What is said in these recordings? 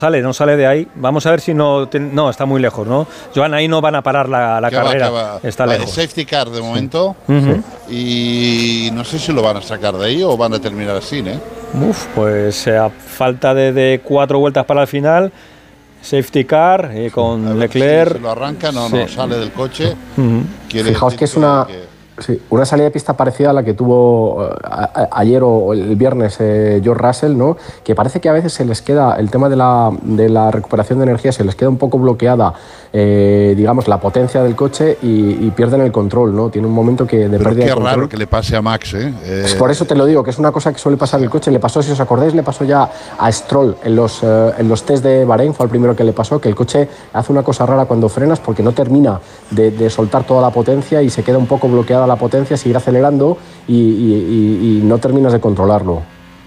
no sale de ahí. Vamos a ver si no está muy lejos, ¿no? Joan, ahí no van a parar la carrera. Está lejos. Safety car de momento. Y no sé si lo van a sacar de ahí o van a terminar así, ¿eh? Pues a falta de 4 vueltas para el final, safety car con Leclerc. Si lo arranca, no sale del coche. Fijaos que es una salida de pista parecida a la que tuvo ayer o el viernes George Russell, ¿no? Que parece que a veces se les queda el tema de la recuperación de energía, se les queda un poco bloqueada, digamos, la potencia del coche y pierden el control, ¿no? Tiene un momento de pérdida de control. Qué raro que le pase a Max, ¿eh? Por eso te lo digo, que es una cosa que suele pasar el coche. Le pasó, si os acordáis, le pasó ya a Stroll en los test de Bahrein, fue el primero que le pasó, que el coche hace una cosa rara cuando frenas porque no termina de soltar toda la potencia y se queda un poco bloqueada la potencia, seguir acelerando y no terminas de controlarlo.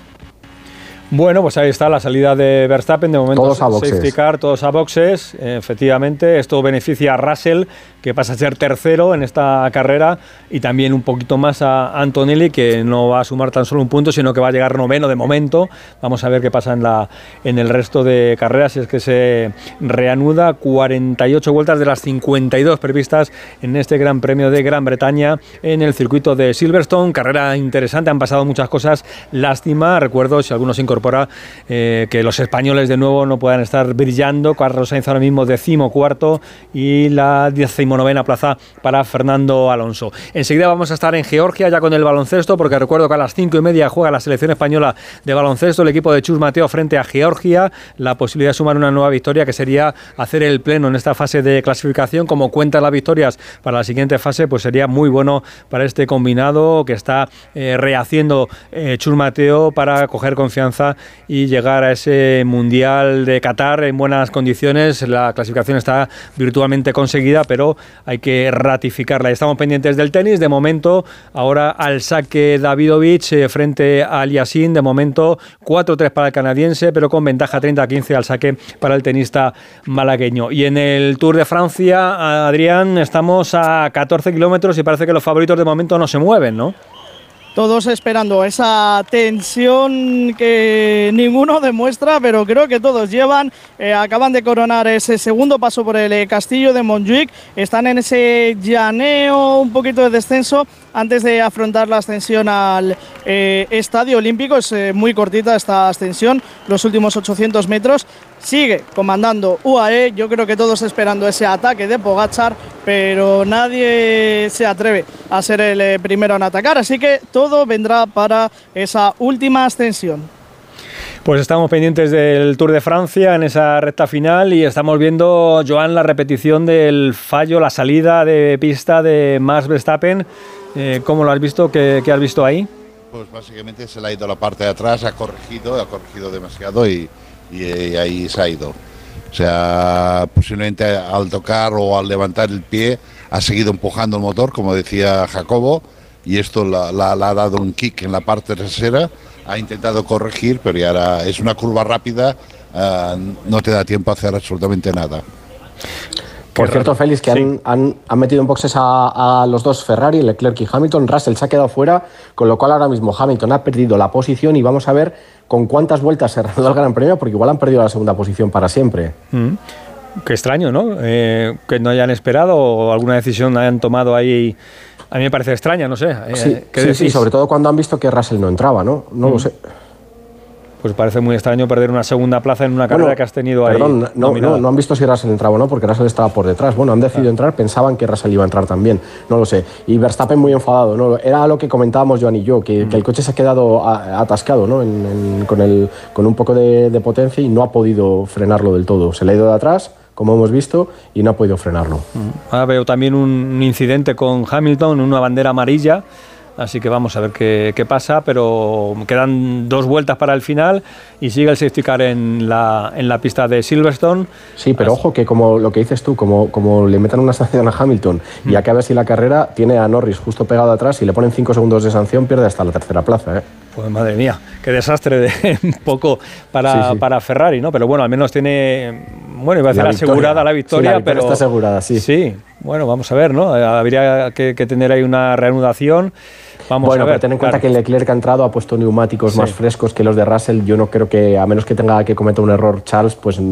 Bueno, pues ahí está la salida de Verstappen, de momento todos a boxes. Safety car, todos a boxes, efectivamente, esto beneficia a Russell, que pasa a ser tercero en esta carrera, y también un poquito más a Antonelli, que no va a sumar tan solo un punto, sino que va a llegar noveno de momento. Vamos a ver qué pasa en el resto de carreras, si es que se reanuda. 48 vueltas de las 52 previstas en este Gran Premio de Gran Bretaña en el circuito de Silverstone. Carrera interesante, han pasado muchas cosas, lástima, recuerdo, si algunos incorpora que los españoles de nuevo no puedan estar brillando. Carlos Sainz ahora mismo 14º y la 19ª plaza para Fernando Alonso. Enseguida vamos a estar en Georgia ya con el baloncesto, porque recuerdo que a las 5:30 juega la selección española de baloncesto, el equipo de Chus Mateo frente a Georgia. La posibilidad de sumar una nueva victoria, que sería hacer el pleno en esta fase de clasificación. Como cuentan las victorias para la siguiente fase, pues sería muy bueno para este combinado que está rehaciendo Chus Mateo para coger confianza y llegar a ese Mundial de Qatar en buenas condiciones. La clasificación está virtualmente conseguida, pero hay que ratificarla. Estamos pendientes del tenis. De momento, ahora al saque Davidovich frente a Aliassime. De momento, 4-3 para el canadiense, pero con ventaja 30-15 al saque para el tenista malagueño. Y en el Tour de Francia, Adrián, estamos a 14 kilómetros y parece que los favoritos de momento no se mueven, ¿no? Todos esperando esa tensión que ninguno demuestra, pero creo que todos llevan. Acaban de coronar ese segundo paso por el castillo de Montjuic. Están en ese llaneo, un poquito de descenso antes de afrontar la ascensión al Estadio Olímpico. Es muy cortita esta ascensión, los últimos 800 metros. Sigue comandando UAE, yo creo que todos esperando ese ataque de Pogačar, pero nadie se atreve a ser el primero en atacar, así que todo vendrá para esa última ascensión. Pues estamos pendientes del Tour de Francia en esa recta final y estamos viendo, Joan, la repetición del fallo, la salida de pista de Max Verstappen. ¿Cómo lo has visto? ¿Qué has visto ahí? Pues básicamente se le ha ido la parte de atrás, ha corregido demasiado y ahí se ha ido. O sea, posiblemente al tocar o al levantar el pie ha seguido empujando el motor, como decía Jacobo, y esto le ha dado un kick en la parte trasera. Ha intentado corregir, pero ya ahora es una curva rápida, no te da tiempo a hacer absolutamente nada. Por cierto, Félix, que han metido en boxes a los dos Ferrari, Leclerc y Hamilton. Russell se ha quedado fuera, con lo cual ahora mismo Hamilton ha perdido la posición y vamos a ver con cuántas vueltas se reanuda el Gran Premio, porque igual han perdido la segunda posición para siempre. Qué extraño, ¿no? Que no hayan esperado o alguna decisión hayan tomado ahí. A mí me parece extraña, no sé. Sí, sobre todo cuando han visto que Russell no entraba, ¿no? No lo sé. Pues parece muy extraño perder una segunda plaza en una carrera que has tenido ahí. Perdón, no han visto si Russell entraba o no, porque Russell estaba por detrás. Bueno, han decidido entrar, pensaban que Russell iba a entrar también. No lo sé. Y Verstappen muy enfadado, ¿no? Era lo que comentábamos Joan y yo, que el coche se ha quedado atascado, ¿no? Con un poco de potencia y no ha podido frenarlo del todo. Se le ha ido de atrás, como hemos visto, y no ha podido frenarlo. Ahora veo también un incidente con Hamilton, una bandera amarilla. Así que vamos a ver qué pasa, pero quedan 2 vueltas para el final y sigue el safety car en la pista de Silverstone. Sí, pero ojo que como lo que dices tú, como le metan una sanción a Hamilton y acabe así la carrera, tiene a Norris justo pegado atrás y le ponen 5 segundos de sanción, pierde hasta la tercera plaza, ¿eh? Pues madre mía, qué desastre de un poco para Ferrari, ¿no? Pero bueno, al menos tiene, bueno, iba a decir asegurada la victoria, sí, pero está asegurada, sí. Sí, bueno, vamos a ver, ¿no? Habría que tener ahí una reanudación. Vamos a ver. Pero ten en cuenta que Leclerc ha entrado, ha puesto neumáticos más frescos que los de Russell. Yo no creo que, a menos que tenga que cometer un error Charles, pues